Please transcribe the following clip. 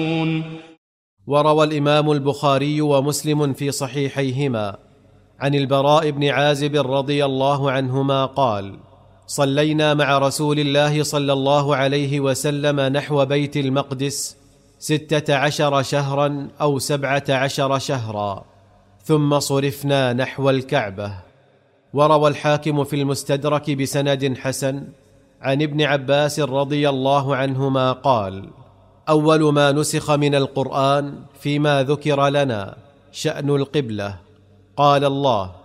وروى الإمام البخاري ومسلم في صحيحيهما عن البراء بن عازب رضي الله عنهما قال: صلينا مع رسول الله صلى الله عليه وسلم نحو بيت المقدس 16 شهرا أو 17 شهرا، ثم صرفنا نحو الكعبة. وروى الحاكم في المستدرك بسند حسن عن ابن عباس رضي الله عنهما قال: أول ما نسخ من القرآن فيما ذكر لنا شأن القبلة، قال الله: